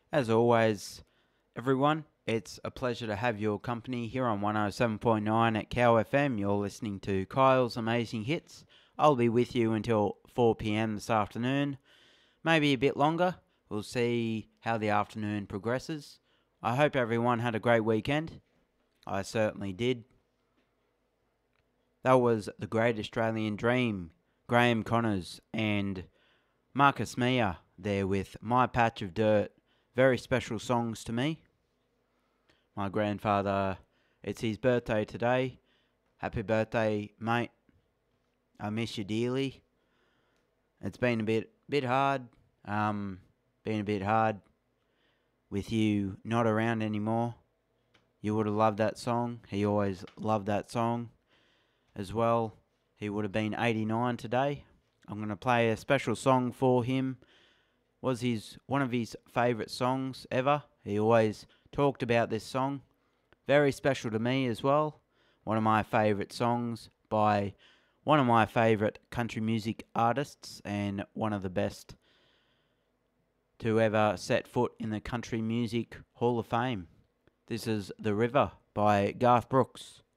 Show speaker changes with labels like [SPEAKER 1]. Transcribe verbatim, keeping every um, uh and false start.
[SPEAKER 1] As always, everyone, it's a pleasure to have your company here on one oh seven point nine at Cow F M. You're listening to Kyle's Amazing Hits. I'll be with you until four p.m. this afternoon, maybe a bit longer. We'll see how the afternoon progresses. I hope everyone had a great weekend. I certainly did. That was The Great Australian Dream, Graham Connors and Marcus Mia there with My Patch of Dirt. Very special songs to me. My grandfather, it's his birthday today. Happy birthday, mate. I miss you dearly. It's been a bit bit hard. Um, been a bit hard with you not around anymore. You would have loved that song. He always loved that song as well. He would have been eighty-nine today. I'm going to play a special song for him. Was his one of his favourite songs ever. He always talked about this song. Very special to me as well. One of my favourite songs by one of my favourite country music artists and one of the best to ever set foot in the Country Music Hall of Fame. This is The River by Garth Brooks.